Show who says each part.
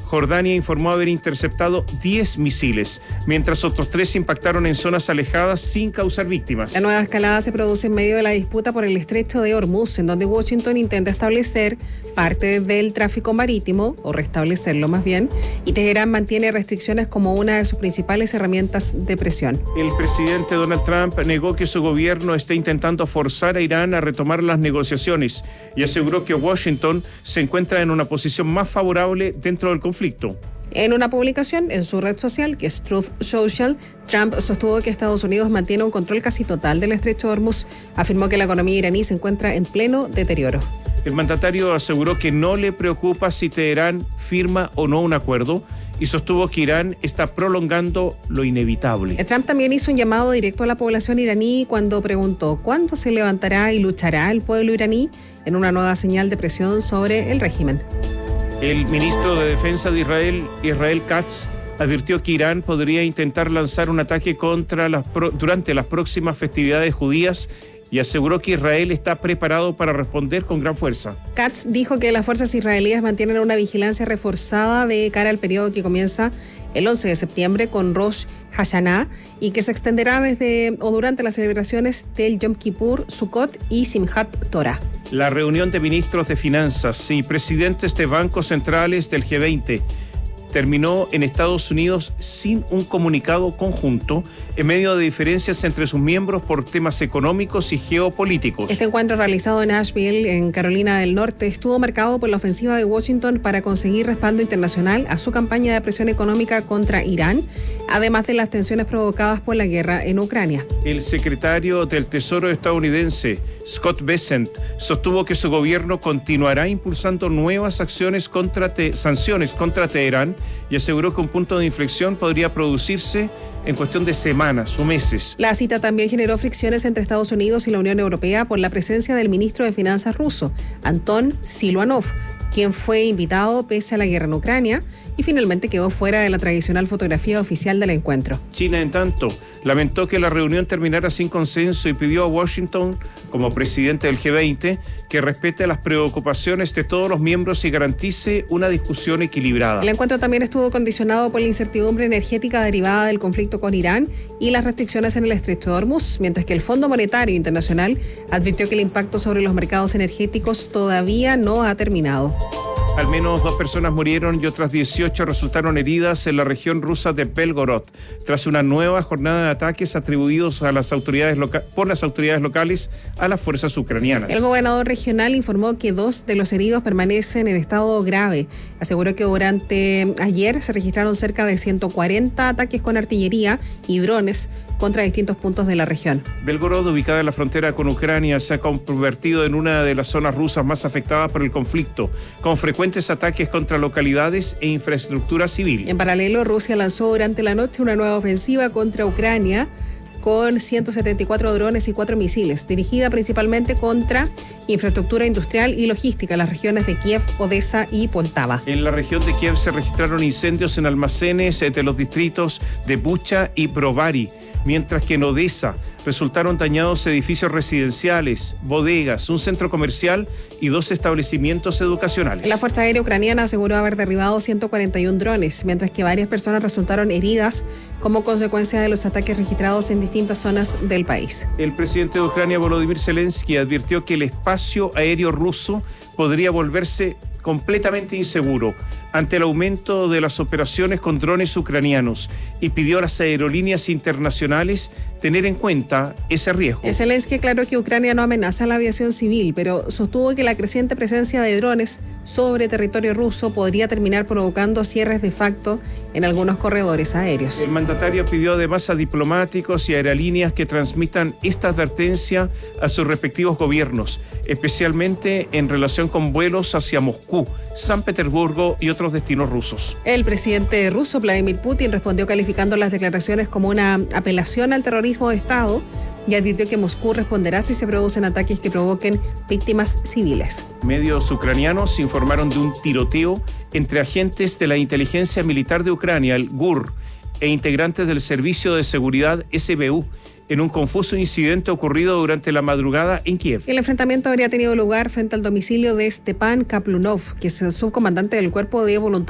Speaker 1: Jordania informó haber interceptado 10 misiles, mientras otros 3 impactaron en zonas alejadas sin causar víctimas.
Speaker 2: La nueva escalada se produce en medio de la disputa por el estrecho de Hormuz, en donde Washington intenta establecer parte del tráfico marítimo, o restablecerlo más bien, y Teherán mantiene restricciones como una de sus principales herramientas de presión.
Speaker 1: El presidente Donald Trump negó que su gobierno esté intentando forzar a Irán a retomar las negociaciones y aseguró que Washington se encuentra en una posición más favorable dentro del conflicto.
Speaker 2: En una publicación en su red social, que es Truth Social, Trump sostuvo que Estados Unidos mantiene un control casi total del estrecho de Hormuz. Afirmó que la economía iraní se encuentra en pleno deterioro.
Speaker 1: El mandatario aseguró que no le preocupa si Teherán firma o no un acuerdo y sostuvo que Irán está prolongando lo inevitable.
Speaker 2: Trump también hizo un llamado directo a la población iraní cuando preguntó cuándo se levantará y luchará el pueblo iraní en una nueva señal de presión sobre el régimen.
Speaker 1: El ministro de Defensa de Israel Katz, advirtió que Irán podría intentar lanzar un ataque durante las próximas festividades judías y aseguró que Israel está preparado para responder con gran fuerza.
Speaker 2: Katz dijo que las fuerzas israelíes mantienen una vigilancia reforzada de cara al periodo que comienza el 11 de septiembre con Rosh Hashanah y que se extenderá desde o durante las celebraciones del Yom Kippur, Sukkot y Simchat Torah.
Speaker 1: La reunión de ministros de Finanzas y presidentes de bancos centrales del G20 terminó en Estados Unidos sin un comunicado conjunto en medio de diferencias entre sus miembros por temas económicos y geopolíticos.
Speaker 2: Este encuentro realizado en Asheville, en Carolina del Norte, estuvo marcado por la ofensiva de Washington para conseguir respaldo internacional a su campaña de presión económica contra Irán, además de las tensiones provocadas por la guerra en Ucrania.
Speaker 1: El secretario del Tesoro estadounidense, Scott Bessent, sostuvo que su gobierno continuará impulsando nuevas sanciones contra Teherán y aseguró que un punto de inflexión podría producirse en cuestión de semanas o meses.
Speaker 2: La cita también generó fricciones entre Estados Unidos y la Unión Europea por la presencia del ministro de Finanzas ruso, Anton Siluanov, quien fue invitado pese a la guerra en Ucrania y finalmente quedó fuera de la tradicional fotografía oficial del encuentro.
Speaker 1: China, en tanto, lamentó que la reunión terminara sin consenso y pidió a Washington, como presidente del G20, que respete las preocupaciones de todos los miembros y garantice una discusión equilibrada.
Speaker 2: El encuentro también estuvo condicionado por la incertidumbre energética derivada del conflicto con Irán y las restricciones en el estrecho de Hormuz, mientras que el Fondo Monetario Internacional advirtió que el impacto sobre los mercados energéticos todavía no ha terminado.
Speaker 1: Al menos 2 personas murieron y otras 18 resultaron heridas en la región rusa de Belgorod, tras una nueva jornada de ataques atribuidos a las autoridades por las autoridades locales a las fuerzas ucranianas.
Speaker 2: El gobernador regional informó que 2 de los heridos permanecen en estado grave. Aseguró que durante ayer se registraron cerca de 140 ataques con artillería y drones contra distintos puntos de la región.
Speaker 1: Belgorod, ubicada en la frontera con Ucrania, se ha convertido en una de las zonas rusas más afectadas por el conflicto, con frecuentes ataques contra localidades e infraestructura civil.
Speaker 2: En paralelo, Rusia lanzó durante la noche una nueva ofensiva contra Ucrania con 174 drones y 4 misiles, dirigida principalmente contra infraestructura industrial y logística en las regiones de Kiev, Odessa y Poltava.
Speaker 1: En la región de Kiev se registraron incendios en almacenes de los distritos de Bucha y Brovary, mientras que en Odessa resultaron dañados edificios residenciales, bodegas, un centro comercial y 2 establecimientos educacionales.
Speaker 2: La Fuerza Aérea Ucraniana aseguró haber derribado 141 drones, mientras que varias personas resultaron heridas como consecuencia de los ataques registrados en distintas zonas del país.
Speaker 1: El presidente de Ucrania, Volodymyr Zelensky, advirtió que el espacio aéreo ruso podría volverse completamente inseguro ante el aumento de las operaciones con drones ucranianos y pidió a las aerolíneas internacionales tener en cuenta ese riesgo.
Speaker 2: Zelensky aclaró que Ucrania no amenaza a la aviación civil, pero sostuvo que la creciente presencia de drones sobre territorio ruso podría terminar provocando cierres de facto en algunos corredores aéreos.
Speaker 1: El mandatario pidió además a diplomáticos y aerolíneas que transmitan esta advertencia a sus respectivos gobiernos, especialmente en relación con vuelos hacia Moscú, San Petersburgo y otros destinos rusos.
Speaker 2: El presidente ruso, Vladimir Putin, respondió calificando las declaraciones como una apelación al terrorismo de Estado y advirtió que Moscú responderá si se producen ataques que provoquen víctimas civiles.
Speaker 1: Medios ucranianos informaron de un tiroteo entre agentes de la inteligencia militar de Ucrania, el GUR, e integrantes del Servicio de Seguridad SBU, en un confuso incidente ocurrido durante la madrugada en Kiev.
Speaker 2: El enfrentamiento habría tenido lugar frente al domicilio de Stepan Kaplunov, que es el subcomandante del Cuerpo de Voluntarios